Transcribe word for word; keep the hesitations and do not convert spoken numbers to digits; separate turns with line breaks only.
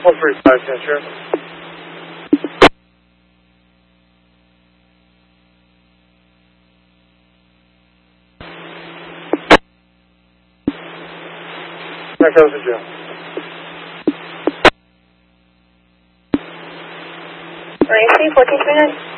one three five, ten, sure. That goes to Joe.
Racing, fourteen three nine.